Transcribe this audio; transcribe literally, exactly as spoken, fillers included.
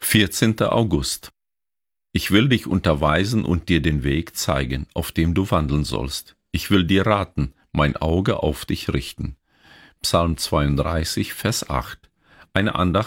vierzehnter August. Ich will dich unterweisen und dir den Weg zeigen, auf dem du wandeln sollst. Ich will dir raten, mein Auge auf dich richten. Psalm zweiunddreißig, Vers acht. Eine Andacht